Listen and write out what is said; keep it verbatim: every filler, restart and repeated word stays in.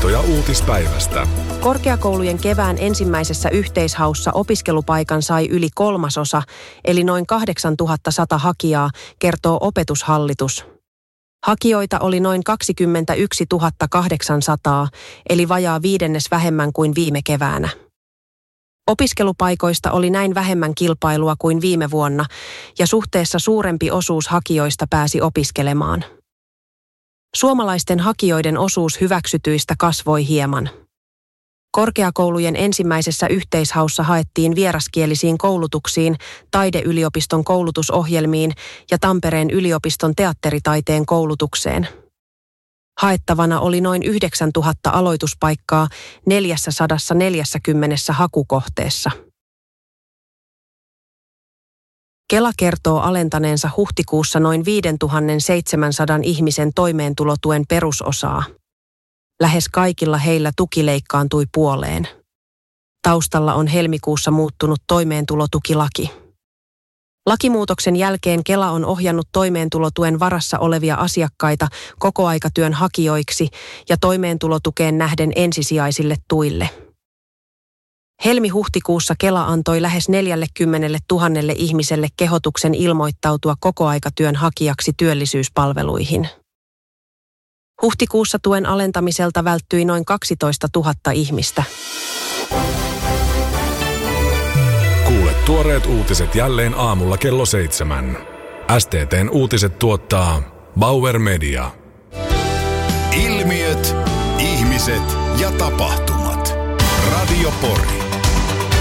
Havaintoja uutispäivästä. Korkeakoulujen kevään ensimmäisessä yhteishaussa opiskelupaikan sai yli kolmasosa, eli noin kahdeksantuhatta hakijaa, kertoo Opetushallitus. Hakijoita oli noin kaksikymmentäyksituhatta kahdeksansataa, eli vajaa viidennes vähemmän kuin viime keväänä. Opiskelupaikoista oli näin vähemmän kilpailua kuin viime vuonna, ja suhteessa suurempi osuus hakijoista pääsi opiskelemaan. Suomalaisten hakijoiden osuus hyväksytyistä kasvoi hieman. Korkeakoulujen ensimmäisessä yhteishaussa haettiin vieraskielisiin koulutuksiin, Taideyliopiston koulutusohjelmiin ja Tampereen yliopiston teatteritaiteen koulutukseen. Haettavana oli noin yhdeksäntuhatta aloituspaikkaa neljäsataaneljäkymmentä hakukohteessa. Kela kertoo alentaneensa huhtikuussa noin viisituhattaseitsemänsataa ihmisen toimeentulotuen perusosaa. Lähes kaikilla heillä tuki leikkaantui puoleen. Taustalla on helmikuussa muuttunut toimeentulotukilaki. Lakimuutoksen jälkeen Kela on ohjannut toimeentulotuen varassa olevia asiakkaita kokoaikatyön hakijoiksi ja toimeentulotukeen nähden ensisijaisille tuille. Helmi-huhtikuussa Kela antoi lähes neljäkymmentätuhatta ihmiselle kehotuksen ilmoittautua kokoaikatyön hakijaksi työllisyyspalveluihin. Huhtikuussa tuen alentamiselta välttyi noin kaksitoistatuhatta ihmistä. Kuule tuoreet uutiset jälleen aamulla kello seitsemän. S T T:n uutiset tuottaa Bauer Media. Ilmiöt, ihmiset ja tapahtumat. Radio Pori.